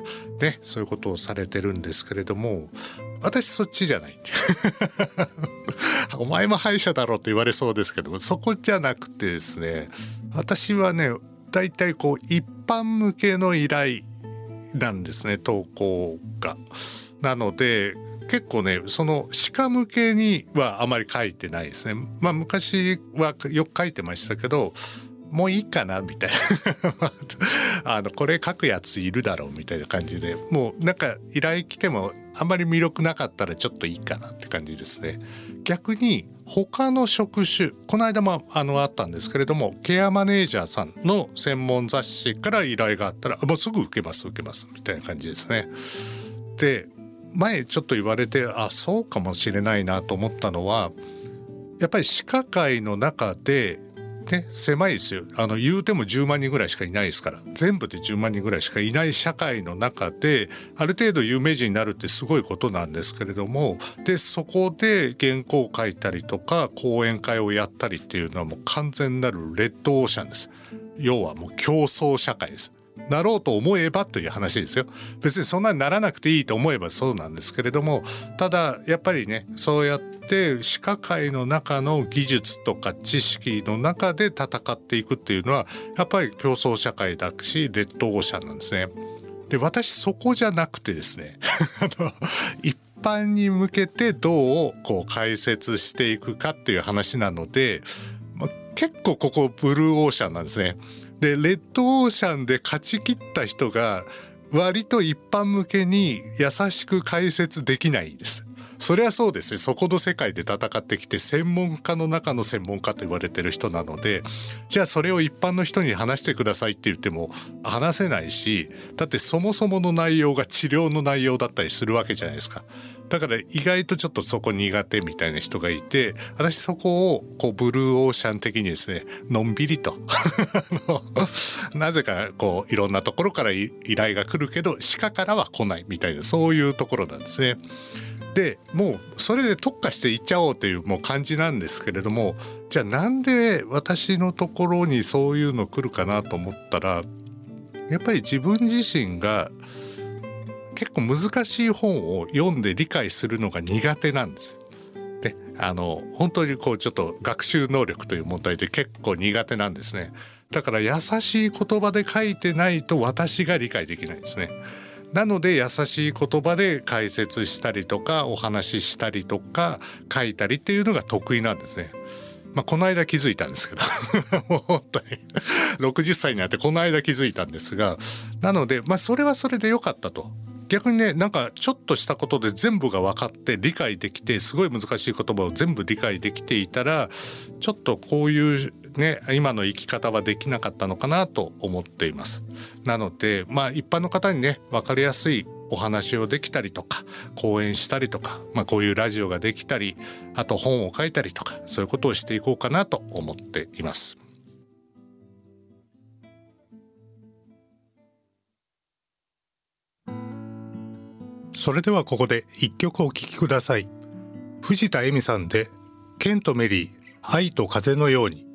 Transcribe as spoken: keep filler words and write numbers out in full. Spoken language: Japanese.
ね、そういうことをされてるんですけれども、私そっちじゃないお前も歯医者だろって言われそうですけども、そこじゃなくてですね、私はねだいたいこう一般向けの依頼なんですね、投稿が。なので結構ねその歯科向けにはあまり書いてないですね。まあ昔はよく書いてましたけど、もういいかなみたいなあのこれ書くやついるだろうみたいな感じで、もうなんか依頼来てもあんまり魅力なかったらちょっといいかなって感じですね。逆に他の職種、この間もあのあったんですけれども、ケアマネージャーさんの専門雑誌から依頼があったらもうすぐ受けます受けますみたいな感じですね。で前ちょっと言われて、あそうかもしれないなと思ったのは、やっぱり歯科界の中でね、狭いですよ。あの言うてもじゅうまんにんぐらいしかいないですから、全部でじゅうまんにんぐらいしかいない社会の中である程度有名人になるってすごいことなんですけれども、でそこで原稿を書いたりとか講演会をやったりっていうのはもう完全なるレッドオーシャンです。要はもう競争社会です。なろうと思えばという話ですよ。別にそんなにならなくていいと思えばそうなんですけれども、ただやっぱりねそうやって歯科界の中の技術とか知識の中で戦っていくっていうのはやっぱり競争社会だしレッドオーシャンなんですね。で私そこじゃなくてですねあの一般に向けてどうこう解説していくかっていう話なので、まあ、結構ここブルーオーシャンなんですね。でレッドオーシャンで勝ち切った人が割と一般向けに優しく解説できないです。そりゃそうですよ。そこの世界で戦ってきて専門家の中の専門家と言われてる人なので、じゃあそれを一般の人に話してくださいって言っても話せないし、だってそもそもの内容が治療の内容だったりするわけじゃないですか。だから意外とちょっとそこ苦手みたいな人がいて、私そこをこうブルーオーシャン的にですねのんびりとなぜかこういろんなところから依頼が来るけど歯科からは来ないみたいな、そういうところなんですね。でもうそれで特化していっちゃおうというもう感じなんですけれども、じゃあなんで私のところにそういうの来るかなと思ったら、やっぱり自分自身が結構難しい本を読んで理解するのが苦手なんですよ。で、あの本当にこうちょっと学習能力という問題で結構苦手なんですね。だから優しい言葉で書いてないと私が理解できないですね。なので優しい言葉で解説したりとかお話ししたりとか書いたりっていうのが得意なんですね。まあ、この間気づいたんですけどもう本当にろくじゅっさいになってこの間気づいたんですが、なのでまあそれはそれで良かったと。逆にねなんかちょっとしたことで全部が分かって理解できて、すごい難しい言葉を全部理解できていたらちょっとこういうね今の生き方はできなかったのかなと思っています。なのでまあ一般の方にね分かりやすいお話をできたりとか講演したりとか、まあ、こういうラジオができたり、あと本を書いたりとか、そういうことをしていこうかなと思っています。それではここで一曲お聴きください。藤田恵美さんでケンとメリー、愛と風のように。